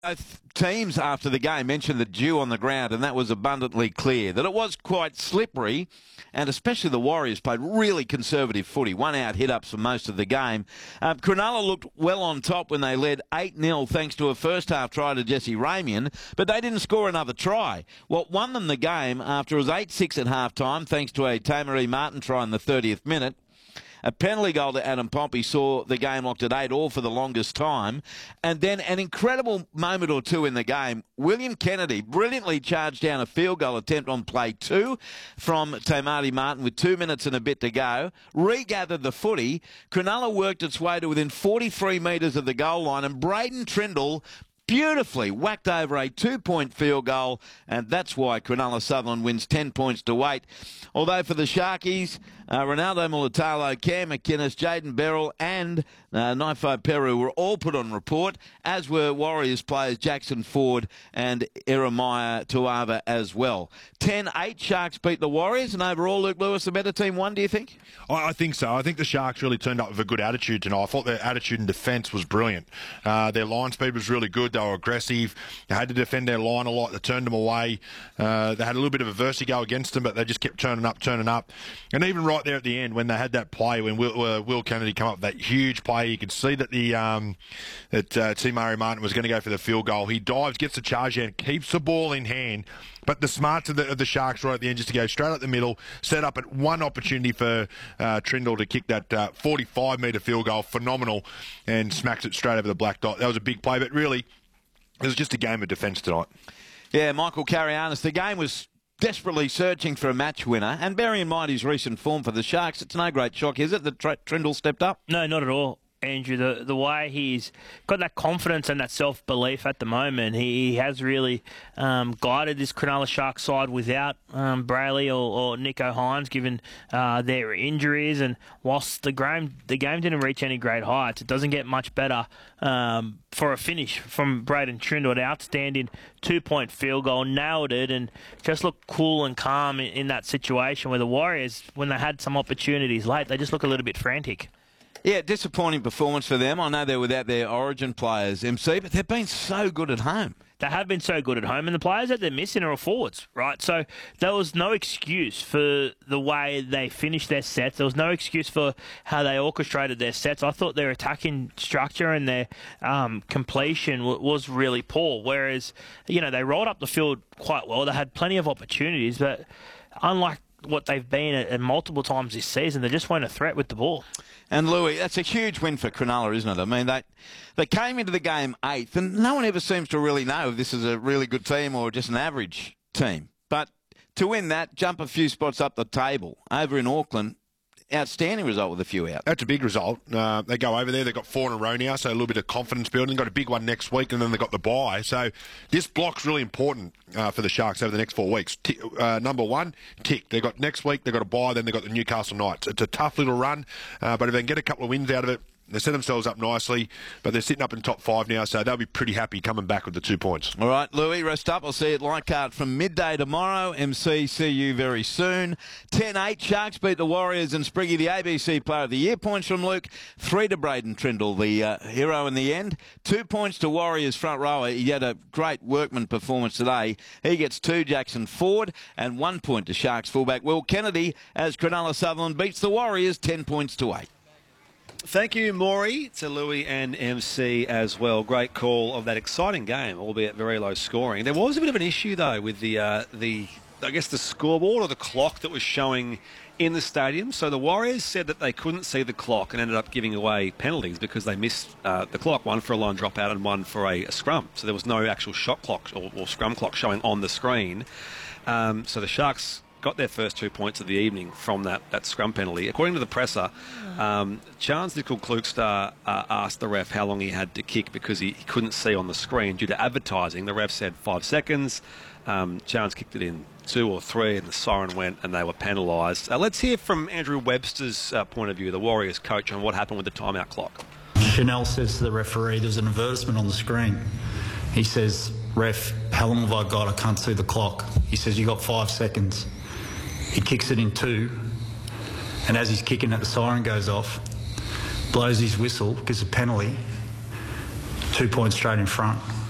Both teams after the game mentioned the dew on the ground, and that was abundantly clear. That it was quite slippery, and especially the Warriors played really conservative footy. One out hit-ups for most of the game. Cronulla looked well on top when they led 8-0 thanks to a first-half try to Jesse Ramian, but they didn't score another try. What won them the game after it was 8-6 at half-time thanks to a Tamaree Martin try in the 30th minute. A penalty goal to Adam Pompey saw the game locked at 8-all for the longest time. And then an incredible moment or two in the game. William Kennedy brilliantly charged down a field goal attempt on play 2 from Tamaree Martin with 2 minutes and a bit to go. Regathered the footy. Cronulla worked its way to within 43 metres of the goal line, and Braden Trindle beautifully whacked over a 2-point field goal, and that's why Cronulla Sutherland wins 10 points to 8. Although for the Sharkies, Ronaldo Mulitalo, Cam McInnes, Jaden Beryl and Naifo Peru were all put on report, as were Warriors players Jackson Ford and Eremiah Tuava as well. 10-8 Sharks beat the Warriors, and overall, Luke Lewis, the better team won, do you think? I think so. I think the Sharks really turned up with a good attitude tonight. I thought their attitude in defence was brilliant. Their line speed was really good. They were aggressive. They had to defend their line a lot. They turned them away. They had a little bit of adversity go against them, but they just kept turning up. And even right there at the end, when they had that play, when Will Kennedy came up with that huge play, you could see that Tamaree Martin was going to go for the field goal. He dives, gets the charge down, keeps the ball in hand. But the smarts of the Sharks right at the end just to go straight up the middle, set up at one opportunity for Trindle to kick that 45-metre field goal, phenomenal, and smacks it straight over the black dot. That was a big play, but really, it was just a game of defence tonight. Yeah, Michael Carianis, the game was desperately searching for a match winner, and bearing in mind his recent form for the Sharks, it's no great shock, is it, that Trindle stepped up? No, not at all, Andrew. The way he's got that confidence and that self-belief at the moment, he has really guided this Cronulla Sharks side without Brayley or Nico Hines, given their injuries. And whilst the game didn't reach any great heights, it doesn't get much better for a finish from Braden Trindle. An outstanding 2-point field goal, nailed it, and just looked cool and calm in that situation where the Warriors, when they had some opportunities late, they just look a little bit frantic. Yeah, disappointing performance for them. I know they're without their Origin players, MC, but they've been so good at home. They have been so good at home, and the players that they're missing are forwards, right? So there was no excuse for the way they finished their sets. There was no excuse for how they orchestrated their sets. I thought their attacking structure and their completion was really poor, whereas, they rolled up the field quite well. They had plenty of opportunities, but unlike what they've been at multiple times this season, they just weren't a threat with the ball. And Louis, that's a huge win for Cronulla, isn't it? I mean, they came into the game 8th, and no one ever seems to really know if this is a really good team or just an average team. But to win that, jump a few spots up the table over in Auckland, outstanding result with a few out. That's a big result. They go over there. They've got 4 in a row now, so a little bit of confidence building. Got a big one next week, and then they've got the bye. So this block's really important for the Sharks over the next 4 weeks. Number 1, tick. They've got next week, they've got a bye, then they've got the Newcastle Knights. It's a tough little run, but if they can get a couple of wins out of it, they set themselves up nicely, but they're sitting up in top 5 now, so they'll be pretty happy coming back with the 2 points. All right, Louis, rest up. I'll see you at Leichhardt from midday tomorrow. MC, see you very soon. 10-8, Sharks beat the Warriors, and Spriggy, the ABC Player of the Year. Points from Luke, 3 to Braden Trindle, the hero in the end. 2 points to Warriors front rower. He had a great workman performance today. He gets 2, Jackson Ford, and 1 point to Sharks fullback Will Kennedy, as Cronulla Sutherland beats the Warriors 10 points to 8. Thank you, Maury, to Louis and MC as well. Great call of that exciting game, albeit very low scoring. There was a bit of an issue, though, with the scoreboard or the clock that was showing in the stadium. So the Warriors said that they couldn't see the clock and ended up giving away penalties because they missed the clock, one for a line dropout and one for a scrum. So there was no actual shot clock or scrum clock showing on the screen. So the Sharks got their first 2 points of the evening from that scrum penalty. According to the presser, Charles Nickel-Klugstar asked the ref how long he had to kick because he couldn't see on the screen due to advertising. The ref said 5 seconds. Charles kicked it in 2 or 3 and the siren went and they were penalised. Let's hear from Andrew Webster's point of view, the Warriors coach, on what happened with the timeout clock. Chanel says to the referee, there's an advertisement on the screen. He says, ref, how long have I got? I can't see the clock. He says, you got 5 seconds. He kicks it in 2, and as he's kicking it, the siren goes off, blows his whistle, gives a penalty, 2 points straight in front.